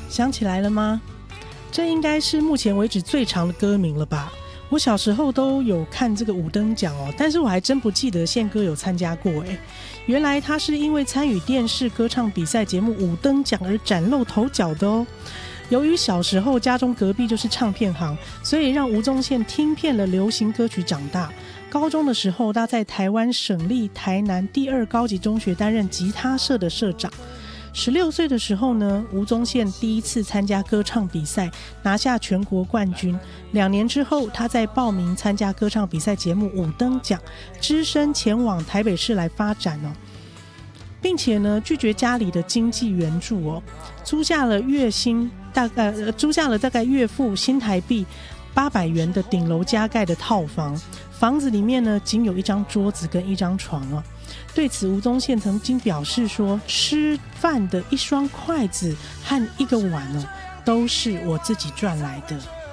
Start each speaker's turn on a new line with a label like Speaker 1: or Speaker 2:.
Speaker 1: 想起来了吗？这应该是目前为止最长的歌名了吧。我小时候都有看这个五灯奖哦，但是我还真不记得宪哥有参加过耶。原来他是因为参与电视歌唱比赛节目五灯奖而崭露头角的哦。由于小时候家中隔壁就是唱片行，所以让吴宗宪听遍了流行歌曲长大。高中的时候，他在台湾省立台南第2高级中学担任吉他社的社长。16岁的时候呢，吴宗宪第一次参加歌唱比赛，拿下全国冠军。2年之后，他再报名参加歌唱比赛节目五灯奖，只身前往台北市来发展哦，并且呢拒绝家里的经济援助哦，租下了大概月付新台币800元的顶楼加盖的套房，房子里面呢仅有一张桌子跟一张床哦。对此，吴宗宪曾经表示说，吃饭的一双筷子和一个碗哦，都是我自己赚来的。